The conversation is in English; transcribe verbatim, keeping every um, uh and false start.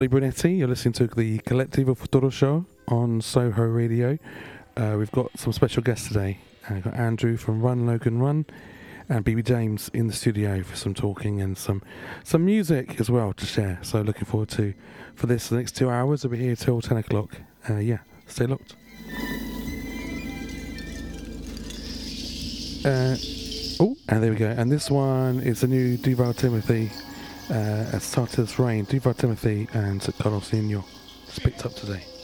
Brunetti, you're listening to the Colectivo Futuro show on Soho Radio. Uh, we've got some special guests today. Uh, we've got Andrew from Run Logan Run and B B James in the studio for some talking and some some music as well to share. So looking forward to for this the next two hours. We'll be here till ten o'clock. Uh, yeah, stay locked. Uh, oh, and there we go. And this one is the new Duval Timothy. Uh, as Starters Rain, Duval Timothy and Carlos Nino. It's picked up today.